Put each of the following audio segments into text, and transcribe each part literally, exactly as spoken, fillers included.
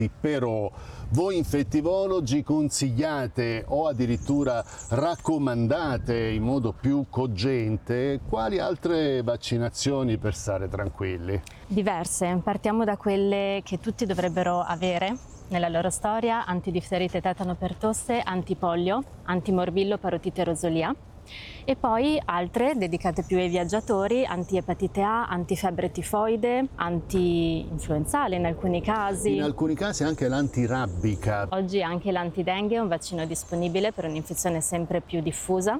Però voi infettivologi consigliate o addirittura raccomandate in modo più cogente quali altre vaccinazioni per stare tranquilli? Diverse, partiamo da quelle che tutti dovrebbero avere nella loro storia: antidifterite, tetano per tosse, antipolio, antimorbillo, parotite rosolia. E poi altre dedicate più ai viaggiatori: antiepatite A, antifebbre tifoide, anti-influenzale in alcuni casi. In alcuni casi anche l'antirabbica. Oggi anche l'antidengue è un vaccino disponibile per un'infezione sempre più diffusa,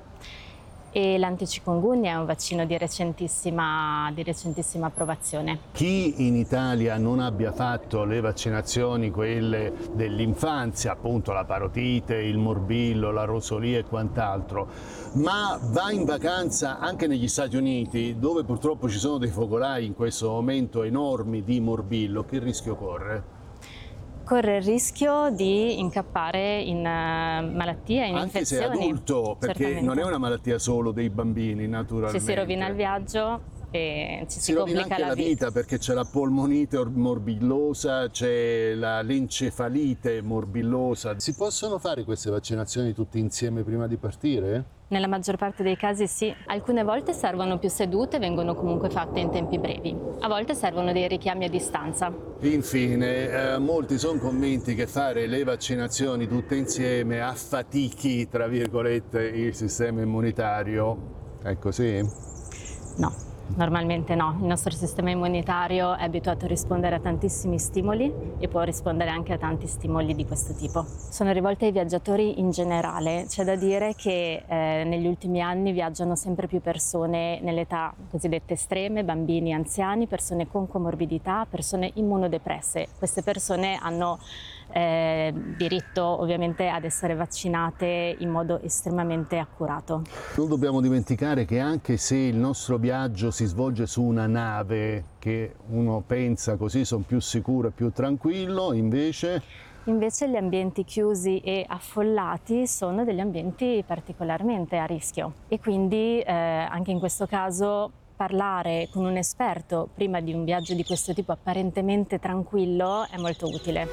e l'anticikungunya è un vaccino di recentissima, di recentissima approvazione. Chi in Italia non abbia fatto le vaccinazioni, quelle dell'infanzia, appunto la parotite, il morbillo, la rosolia e quant'altro, ma va in vacanza anche negli Stati Uniti, dove purtroppo ci sono dei focolai in questo momento enormi di morbillo, che rischio corre? Corre il rischio di incappare in uh, malattie, in anche infezioni. Anche se adulto, perché certamente. Non è una malattia solo dei bambini, naturalmente. Se si rovina il viaggio e ci si, si rovina complica anche la vita, vita perché c'è la polmonite morbillosa, c'è la, l'encefalite morbillosa. Si possono fare queste vaccinazioni tutte insieme prima di partire? Nella maggior parte dei casi sì. Alcune volte servono più sedute, vengono comunque fatte in tempi brevi. A volte servono dei richiami a distanza. Infine, eh, molti sono convinti che fare le vaccinazioni tutte insieme affatichi, tra virgolette, il sistema immunitario. È così? No. Normalmente no, il nostro sistema immunitario è abituato a rispondere a tantissimi stimoli e può rispondere anche a tanti stimoli di questo tipo. Sono rivolte ai viaggiatori in generale. C'è da dire che eh, negli ultimi anni viaggiano sempre più persone nelle età cosiddette estreme, bambini, anziani, persone con comorbidità, persone immunodepresse. Queste persone hanno Eh, diritto ovviamente ad essere vaccinate in modo estremamente accurato. Non dobbiamo dimenticare che anche se il nostro viaggio si svolge su una nave, che uno pensa così sono più sicuro e più tranquillo, invece... Invece gli ambienti chiusi e affollati sono degli ambienti particolarmente a rischio, e quindi eh, anche in questo caso parlare con un esperto prima di un viaggio di questo tipo apparentemente tranquillo è molto utile.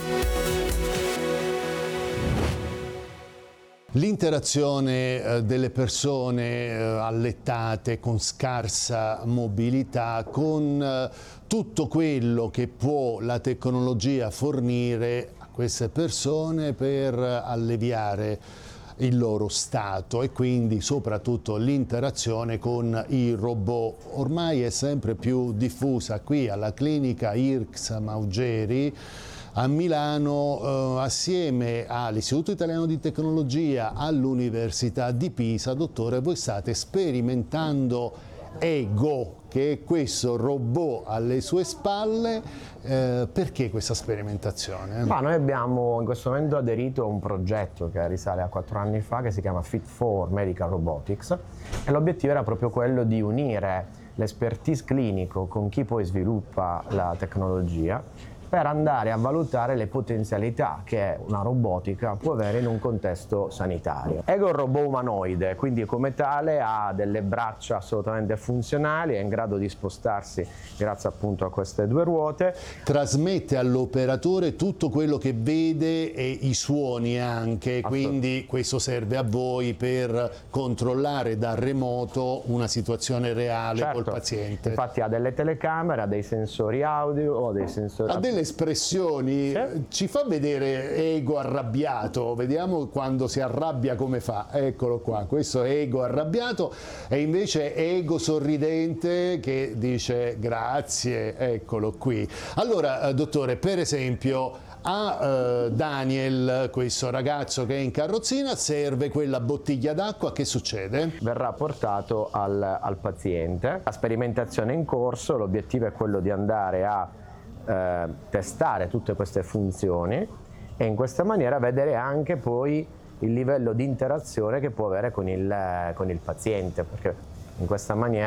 L'interazione delle persone allettate con scarsa mobilità con tutto quello che può la tecnologia fornire a queste persone per alleviare il loro stato, e quindi soprattutto l'interazione con i robot. Ormai è sempre più diffusa qui alla clinica I R C S Maugeri a Milano, eh, assieme all'Istituto Italiano di Tecnologia, all'Università di Pisa. Dottore, voi state sperimentando Ego, che è questo robot alle sue spalle. Eh, perché questa sperimentazione? Ma noi abbiamo in questo momento aderito a un progetto che risale a quattro anni fa, che si chiama Fit for Medical Robotics, e l'obiettivo era proprio quello di unire l'expertise clinico con chi poi sviluppa la tecnologia, per andare a valutare le potenzialità che una robotica può avere in un contesto sanitario. Ego è un robot umanoide, quindi come tale ha delle braccia assolutamente funzionali, è in grado di spostarsi grazie appunto a queste due ruote. Trasmette all'operatore tutto quello che vede e i suoni anche, quindi questo serve a voi per controllare da remoto una situazione reale, certo, col paziente. Infatti ha delle telecamere, ha dei sensori audio, o dei sensori... Ha delle espressioni, sì. Ci fa vedere Ego arrabbiato, vediamo quando si arrabbia come fa. Eccolo qua, questo è Ego arrabbiato, e invece Ego sorridente che dice grazie, eccolo qui. Allora, dottore, per esempio a eh, Daniel, questo ragazzo che è in carrozzina, serve quella bottiglia d'acqua, che succede? Verrà portato al, al paziente. La sperimentazione è in corso, l'obiettivo è quello di andare a Eh, testare tutte queste funzioni e in questa maniera vedere anche poi il livello di interazione che può avere con il, con il paziente, perché in questa maniera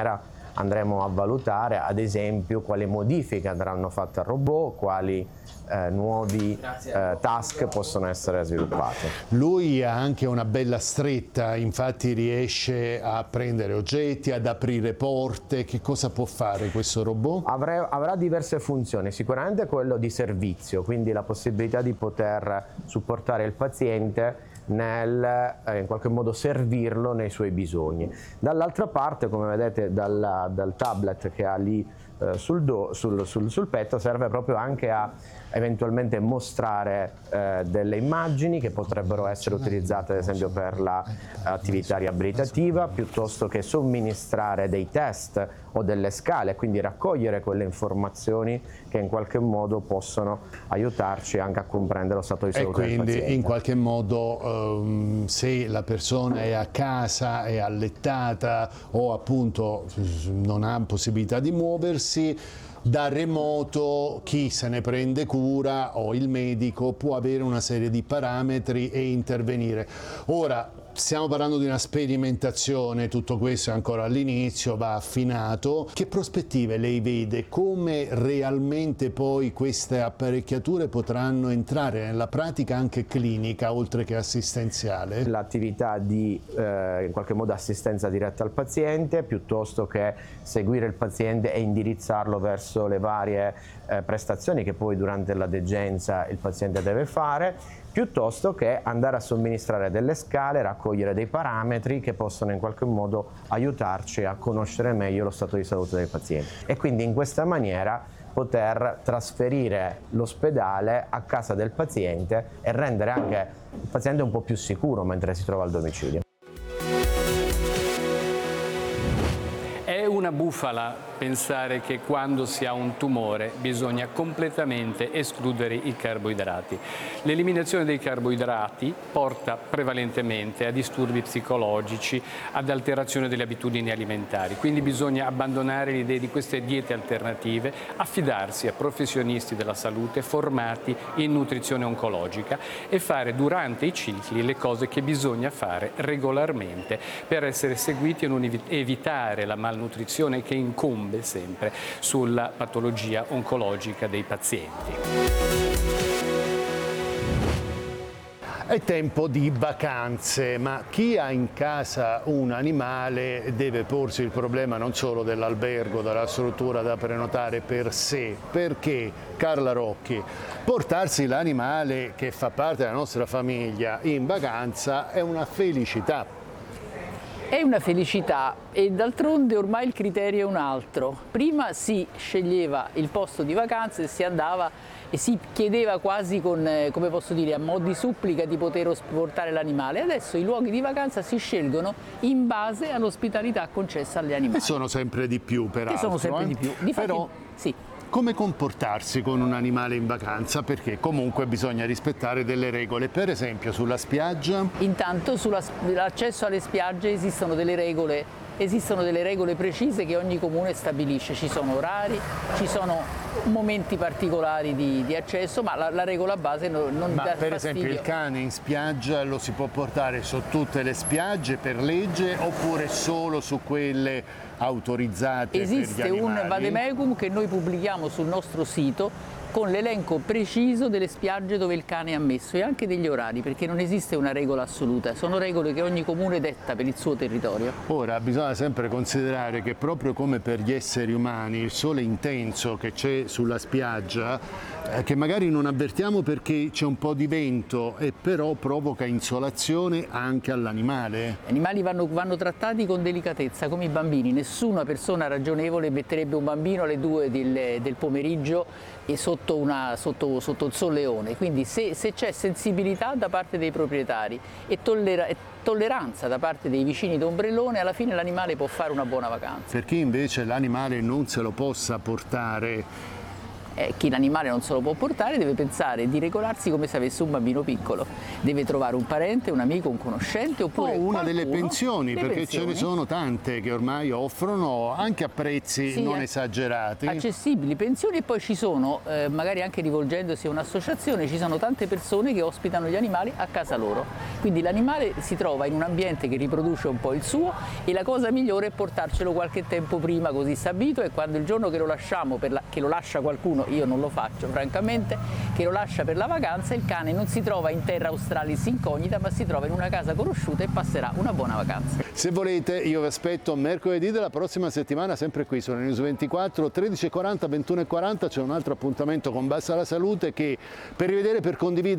andremo a valutare ad esempio quali modifiche andranno fatte al robot, quali eh, nuovi eh, task possono essere sviluppati. Lui ha anche una bella stretta, infatti riesce a prendere oggetti, ad aprire porte. Che cosa può fare questo robot? Avrà, avrà diverse funzioni, sicuramente quello di servizio, quindi la possibilità di poter supportare il paziente nel eh, in qualche modo servirlo nei suoi bisogni. Dall'altra parte, come vedete dal, dal tablet che ha lì eh, sul, do, sul, sul, sul petto, serve proprio anche a eventualmente mostrare eh, delle immagini che potrebbero essere utilizzate ad esempio per l'attività riabilitativa, piuttosto che somministrare dei test o delle scale, quindi raccogliere quelle informazioni che in qualche modo possono aiutarci anche a comprendere lo stato di salute del paziente. E quindi in qualche modo ehm, se la persona è a casa, è allettata o appunto non ha possibilità di muoversi, da remoto chi se ne prende cura o il medico può avere una serie di parametri e intervenire. Ora, stiamo parlando di una sperimentazione, tutto questo è ancora all'inizio, va affinato. Che prospettive lei vede? Come realmente poi queste apparecchiature potranno entrare nella pratica anche clinica, oltre che assistenziale? L'attività di eh, in qualche modo assistenza diretta al paziente, piuttosto che seguire il paziente e indirizzarlo verso le varie eh, prestazioni che poi durante la degenza il paziente deve fare, piuttosto che andare a somministrare delle scale, raccogliere dei parametri che possono in qualche modo aiutarci a conoscere meglio lo stato di salute del paziente e quindi in questa maniera poter trasferire l'ospedale a casa del paziente e rendere anche il paziente un po' più sicuro mentre si trova al domicilio. È una bufala pensare che quando si ha un tumore bisogna completamente escludere i carboidrati. L'eliminazione dei carboidrati porta prevalentemente a disturbi psicologici, ad alterazione delle abitudini alimentari, quindi bisogna abbandonare l'idea di queste diete alternative, affidarsi a professionisti della salute formati in nutrizione oncologica e fare durante i cicli le cose che bisogna fare regolarmente per essere seguiti e non evitare la malnutrizione che incombe sempre sulla patologia oncologica dei pazienti. È tempo di vacanze, ma chi ha in casa un animale deve porsi il problema non solo dell'albergo, della struttura da prenotare per sé, perché, Carla Rocchi, portarsi l'animale che fa parte della nostra famiglia in vacanza è una felicità. È una felicità e d'altronde ormai il criterio è un altro. Prima si sceglieva il posto di vacanze e si andava e si chiedeva quasi con, come posso dire, a mo' di supplica di poter portare l'animale. Adesso i luoghi di vacanza si scelgono in base all'ospitalità concessa agli animali. E sono sempre di più, peraltro. E sono sempre eh? di più. Difatti, Però... sì. Come comportarsi con un animale in vacanza? Perché comunque bisogna rispettare delle regole, per esempio sulla spiaggia. Intanto sull'accesso alle spiagge esistono delle regole, esistono delle regole precise che ogni comune stabilisce, ci sono orari, ci sono momenti particolari di, di accesso, ma la, la regola base non, non ma dà per fastidio. esempio il cane in spiaggia lo si può portare su tutte le spiagge per legge oppure solo su quelle autorizzate? Esiste per gli un animali? vademecum che noi pubblichiamo sul nostro sito con l'elenco preciso delle spiagge dove il cane è ammesso e anche degli orari, perché non esiste una regola assoluta, sono regole che ogni comune detta per il suo territorio. Ora bisogna sempre considerare che proprio come per gli esseri umani il sole intenso che c'è sulla spiaggia, eh, che magari non avvertiamo perché c'è un po' di vento e però provoca insolazione anche all'animale. Gli animali vanno, vanno trattati con delicatezza come i bambini, nessuna persona ragionevole metterebbe un bambino alle due del, del pomeriggio e sotto, una, sotto, sotto il solleone, quindi se, se c'è sensibilità da parte dei proprietari e, tollera, e tolleranza da parte dei vicini d'ombrellone, alla fine l'animale può fare una buona vacanza. Per chi invece l'animale non se lo possa portare, Eh, chi l'animale non se lo può portare deve pensare di regolarsi come se avesse un bambino piccolo, deve trovare un parente, un amico, un conoscente oppure o una qualcuno, delle pensioni, le perché pensioni. ce ne sono tante che ormai offrono anche a prezzi Sì, non a- esagerati. accessibili pensioni, e poi ci sono, eh, magari anche rivolgendosi a un'associazione, ci sono tante persone che ospitano gli animali a casa loro, quindi l'animale si trova in un ambiente che riproduce un po' il suo, e la cosa migliore è portarcelo qualche tempo prima, così sta abito, e quando il giorno che lo lasciamo, per la, che lo lascia qualcuno, io non lo faccio francamente, che lo lascia per la vacanza, il cane non si trova in terra australis incognita, ma si trova in una casa conosciuta e passerà una buona vacanza. Se volete io vi aspetto mercoledì della prossima settimana, sempre qui su News ventiquattro, tredici e quaranta, ventuno e quaranta, c'è un altro appuntamento con Basta la Salute che per rivedere, per condividere